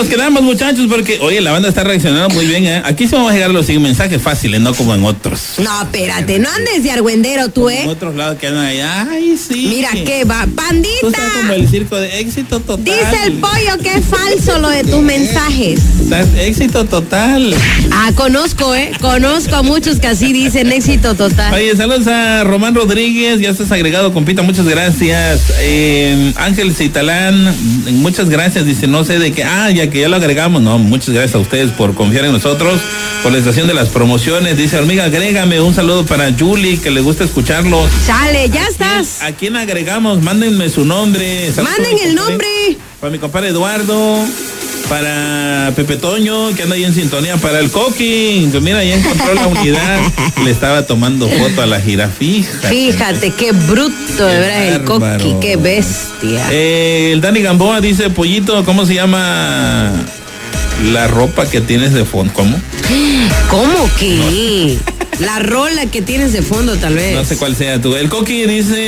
nos quedamos, muchachos, porque, oye, la banda está reaccionando muy bien, ¿eh? Aquí se van a llegar los mensajes fáciles, no como en otros. No, espérate, no andes de argüendero tú, En otros lados que andan allá, ay, sí. Mira qué va, Tú pandita. estás como el circo de éxito total. Dice el pollo que es falso lo de tus mensajes. Estás éxito total. Conozco a muchos que así dicen éxito total. Oye, saludos a Román Rodríguez, ya estás agregado, compita, muchas gracias. Ángel Citalán, muchas gracias, dice, no sé de qué, ya que ya lo agregamos, no, muchas gracias a ustedes por confiar en nosotros, por la estación de las promociones, dice, hormiga, agrégame, un saludo para Julie, que le gusta escucharlos. Chale, ya estás. ¿A quién agregamos? Mándenme su nombre. Manden el nombre. Para mi compadre Eduardo, para Pepe Toño, que anda ahí en sintonía, para el Coqui, que mira, ya encontró la unidad, le estaba tomando foto a la jirafija. Fíjate, qué bruto, de verdad, el Coqui, qué bestia. El Dani Gamboa dice, Pollito, ¿cómo se llama la ropa que tienes de fondo? ¿Cómo? ¿Cómo que? La rola que tienes de fondo, tal vez. No sé cuál sea tú. El Coqui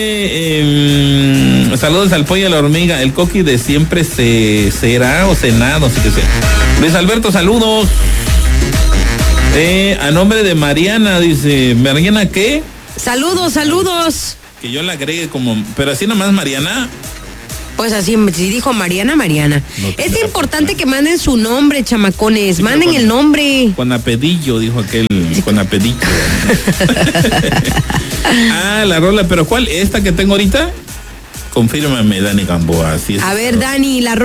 dice, saludos al pollo y a la hormiga. El Coqui de siempre será o cenado, así que sea. Luis Alberto, saludos. A nombre de Mariana, dice, ¿Mariana qué? Saludos. Que yo la agregue como, pero así nomás Mariana. Pues así, si dijo Mariana. No, es importante que manden su nombre, chamacones. Sí, manden el nombre. Con apedillo, dijo aquel. Con apedillo. La rola, pero ¿cuál? ¿Esta que tengo ahorita? Confírmame, Dani Gamboa. Así es. A ver, Dani, la rola.